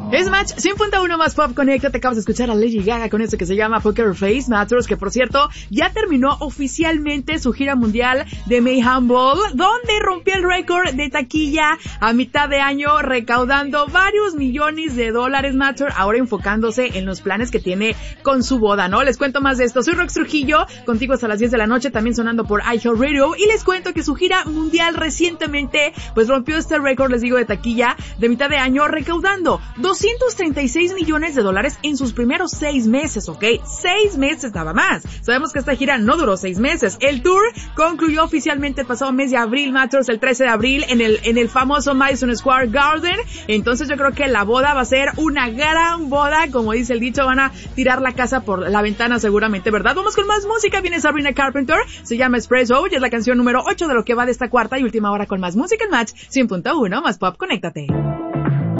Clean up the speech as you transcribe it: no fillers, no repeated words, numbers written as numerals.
Es Match 100.1 más pop. Conéctate. Acabas de escuchar a Lady Gaga con esto que se llama Poker Face Matters, que por cierto ya terminó oficialmente su gira mundial de Mayhem Ball, donde rompió el récord de taquilla a mitad de año, recaudando varios millones de dólares. Matter, ahora enfocándose en los planes que tiene con su boda, ¿no? Les cuento más de esto. Soy Rox Trujillo, contigo hasta las 10 de la noche, también sonando por iHeartRadio, y les cuento que su gira mundial recientemente pues rompió este récord, les digo, de taquilla de mitad de año, recaudando 236 millones de dólares en sus primeros 6 meses, ¿ok? 6 meses nada más. Sabemos que esta gira no duró 6 meses. El tour concluyó oficialmente el pasado mes de abril, Matters, el 13 de abril, en el famoso Madison Square Garden. Entonces yo creo que la boda va a ser una gran boda, como dice el dicho, van a tirar la casa por la ventana seguramente, ¿verdad? Vamos con más música, viene Sabrina Carpenter, se llama Espresso, y es la canción número 8 de lo que va de esta cuarta y última hora con más música en Match 100.1 más pop. Conéctate.